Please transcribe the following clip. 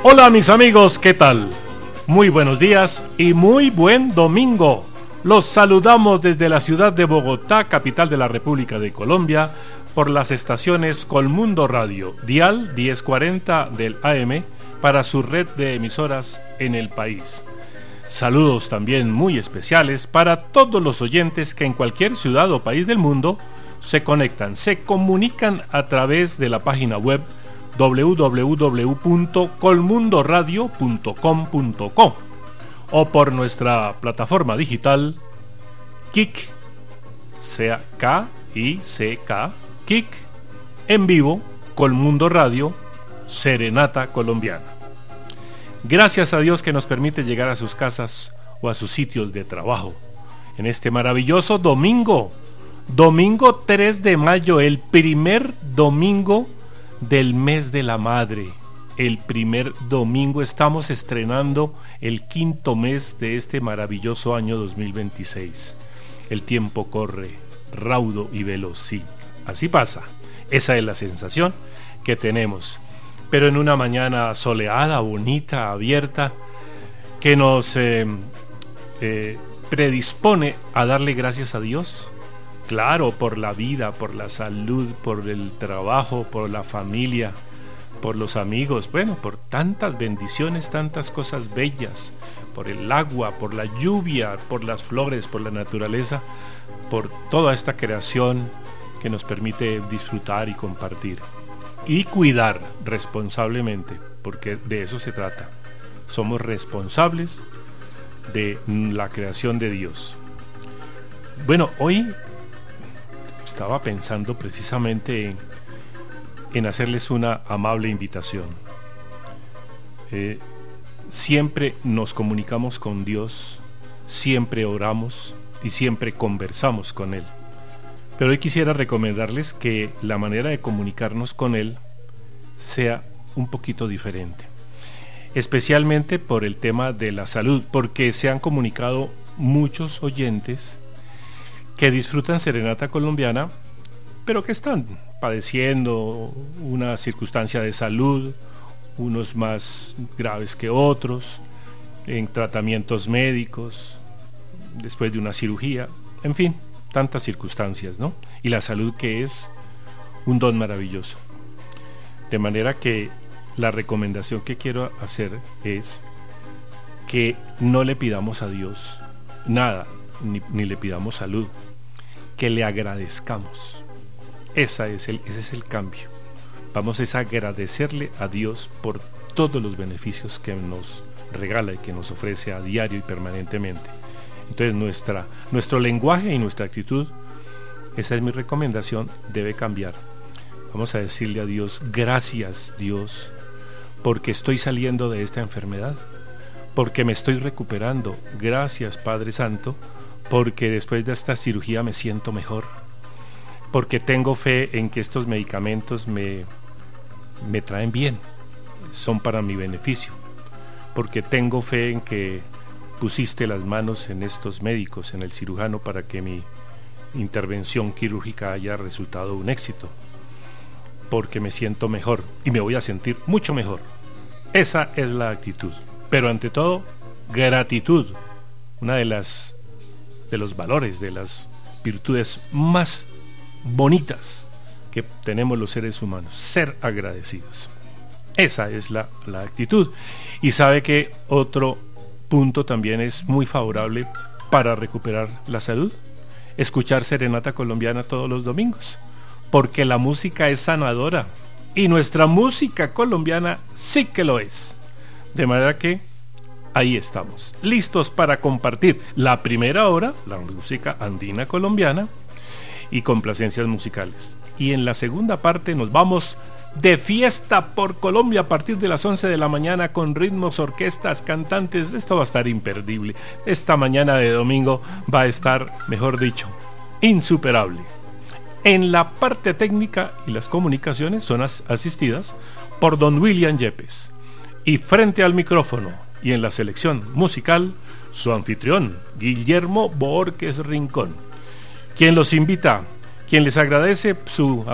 Hola mis amigos, ¿qué tal? Muy buenos días y muy buen domingo. Los saludamos desde la ciudad de Bogotá, capital de la República de Colombia, por las estaciones Colmundo Radio, dial 1040 del AM, para su red de emisoras en el país. Saludos también muy especiales para todos los oyentes que en cualquier ciudad o país del mundo se conectan, se comunican a través de la página web www.colmundoradio.com.co o por nuestra plataforma digital Kik, K-I-C-K, Kik, en vivo, Colmundo Radio, Serenata Colombiana. Gracias a Dios que nos permite llegar a sus casas o a sus sitios de trabajo en este maravilloso domingo 3 de mayo, el primer domingo del mes de la madre. El primer domingo, estamos estrenando el quinto mes de este maravilloso año 2026. El tiempo corre raudo y veloz, sí, así pasa. Esa es la sensación que tenemos, pero en una mañana soleada, bonita, abierta, que nos predispone a darle gracias a Dios. Claro, por la vida, por la salud, por el trabajo, por la familia, por los amigos, bueno, por tantas bendiciones, tantas cosas bellas, por el agua, por la lluvia, por las flores, por la naturaleza, por toda esta creación que nos permite disfrutar y compartir y cuidar responsablemente, porque de eso se trata. Somos responsables de la creación de Dios. Bueno, hoy estaba pensando precisamente en hacerles una amable invitación. Siempre nos comunicamos con Dios, siempre oramos y siempre conversamos con Él. Pero hoy quisiera recomendarles que la manera de comunicarnos con Él sea un poquito diferente, especialmente por el tema de la salud, porque se han comunicado muchos oyentes que disfrutan Serenata Colombiana, pero que están padeciendo una circunstancia de salud, unos más graves que otros, en tratamientos médicos, después de una cirugía, en fin, tantas circunstancias, ¿no? Y la salud, que es un don maravilloso. De manera que la recomendación que quiero hacer es que no le pidamos a Dios nada, ni le pidamos salud, que le agradezcamos. Ese es el cambio. Vamos a agradecerle a Dios por todos los beneficios que nos regala y que nos ofrece a diario y permanentemente. Entonces nuestro lenguaje y nuestra actitud, esa es mi recomendación, debe cambiar. Vamos a decirle a Dios: gracias Dios, porque estoy saliendo de esta enfermedad, porque me estoy recuperando. Gracias Padre Santo, porque después de esta cirugía me siento mejor, porque tengo fe en que estos medicamentos me traen bien, son para mi beneficio, porque tengo fe en que pusiste las manos en estos médicos, en el cirujano, para que mi intervención quirúrgica haya resultado un éxito, porque me siento mejor y me voy a sentir mucho mejor. Esa es la actitud, pero ante todo, gratitud, una de los valores, de las virtudes más bonitas que tenemos los seres humanos, ser agradecidos. Esa es la actitud. Y sabe que otro punto también es muy favorable para recuperar la salud: escuchar Serenata Colombiana todos los domingos, porque la música es sanadora y nuestra música colombiana sí que lo es. De manera que ahí estamos, listos para compartir la primera hora, la música andina colombiana y complacencias musicales. Y en la segunda parte nos vamos de fiesta por Colombia a partir de las 11 de la mañana con ritmos, orquestas, cantantes. Esto va a estar imperdible. Esta mañana de domingo va a estar, mejor dicho, insuperable. En la parte técnica y las comunicaciones son asistidas por don William Yepes. Y frente al micrófono y en la selección musical, su anfitrión, Guillermo Borges Rincón, quien los invita, quien les agradece su